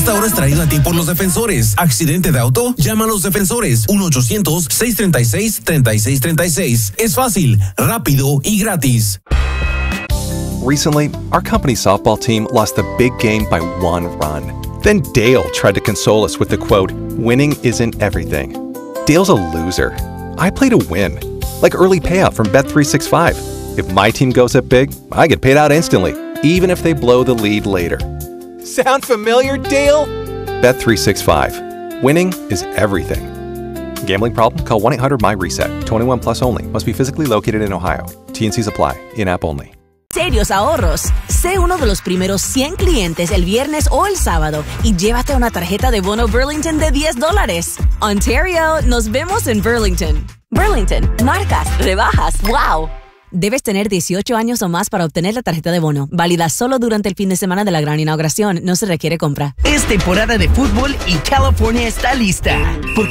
Esta hora es traída a ti por los defensores. ¿Accidente de auto? Llama a los defensores. 1-800-636-3636. Es fácil, rápido y gratis. Recently, our company softball team lost the big game by 1 run. Then Dale tried to console us with the quote, "Winning isn't everything." Dale's a loser. I play to win. Like early payout from Bet365. If my team goes up big, I get paid out instantly, even if they blow the lead later. Sound familiar, Dale? Bet365. Winning is everything. Gambling problem? Call 1-800-MY-RESET. 21 plus only. Must be physically located in Ohio. T&Cs apply. In-app only. Serios ahorros. Sé uno de los primeros 100 clientes el viernes o el sábado y llévate una tarjeta de bono Burlington de $10. Ontario, nos vemos en Burlington. Burlington, marcas, rebajas, wow. Debes tener 18 años o más para obtener la tarjeta de bono. Válida solo durante el fin de semana de la gran inauguración. No se requiere compra. Es temporada de fútbol y California está lista. Porque